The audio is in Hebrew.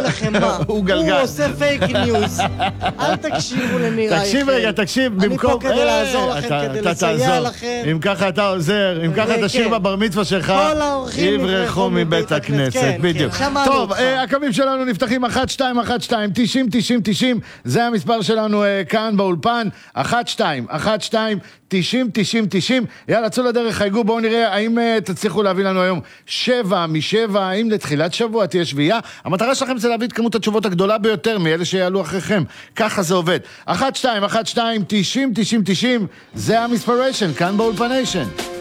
לכם מה, הוא גלגל. הוא עושה פייק ניוז. אל תקשיבו למיר רייכל. תקשיב רגע, תקשיב, אני פה כדי לעזור לכם, כדי לסייע לכם. אם ככה אתה עוזר, אם ככה תשאיר בבר מצווה שלך, כל האורחים יברחו מבית הכנסת, בדיוק. טוב, הקווים שלנו נפתחים 1212 90 90 90, זה המספר שלנו כאן באולפן, 1212 90 90 90, יאללה, צאו לדרך, חייגו, בואו נראה האם תצליחו להביא לנו היום 7 מ-7, האם לתחילת שבוע תהיה שביעה. המטרה שלכם זה להביא את כמות התשובות הגדולה ביותר מאלה שיעלו אחריכם, ככה זה עובד. 1212 90 90 90, זה המספריישן, כאן באולפניישן.